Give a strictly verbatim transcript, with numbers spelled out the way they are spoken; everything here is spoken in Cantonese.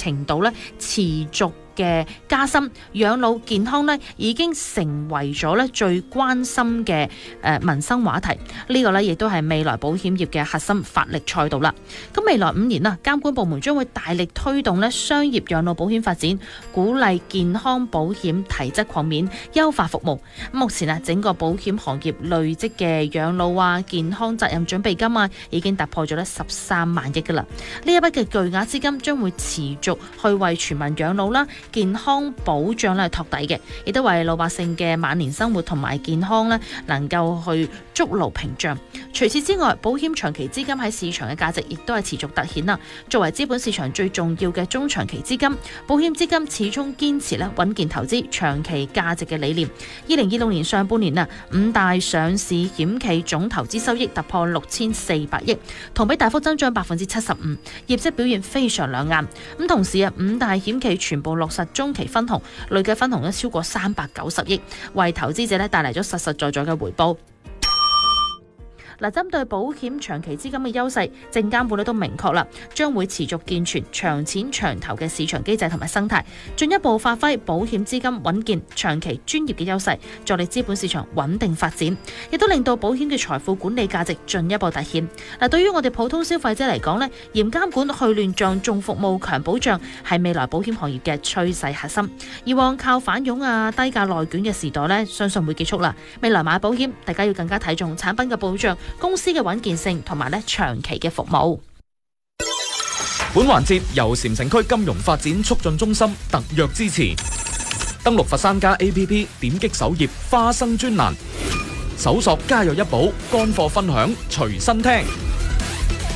程度咧持續嘅加深，養老健康咧已經成為咗咧最關心嘅誒民生話題。呢個咧亦都係未來保險業嘅核心發力賽道啦。咁未來五年啊，監管部門將會大力推動咧商業養老保險發展，鼓勵健康保險提質擴面，優化服務。目前啊，整個保險行業累積嘅養老啊、健康責任準備金啊，已經突破咗咧十三萬億噶啦。呢一筆嘅巨額資金將會持續去為全民養老啦、健康保障咧托底嘅，亦都為老百姓嘅晚年生活同埋健康咧能夠去築牢屏障。除此之外，保險長期資金喺市場嘅價值亦都係持續凸顯啦。作為資本市場最重要嘅中長期資金，保險資金始終堅持咧穩健投資、長期價值嘅理念。二零二六年上半年啊，五大上市險企總投資收益突破六千四百億，同比大幅增長百分之七十五，業績表現非常亮眼。咁同時啊，五大險企全部落實中期分紅，累計分紅咧超過三百九十億，為投資者咧帶嚟咗實實在在嘅回報。嗱，針對保險長期資金嘅優勢，證監會咧都明確啦，將會持續健全長錢長投嘅市場機制同埋生態，進一步發揮保險資金穩健、長期專業嘅優勢，助力資本市場穩定發展，亦都令到保險嘅財富管理價值進一步凸顯。嗱，對於我哋普通消費者嚟講咧，嚴監管、去亂象、重服務、強保障係未來保險行業嘅趨勢核心。以往靠反佣啊、低價內卷嘅時代咧，相信會結束啦。未來買保險，大家要更加睇重產品嘅保障、公司嘅穩健性同埋咧長期嘅服務。 本環節由禪城區金融發展促進中心特約支持。登錄佛山家 A P P， 點擊首頁花生專欄，搜索家有一寶，乾貨分享隨身聽。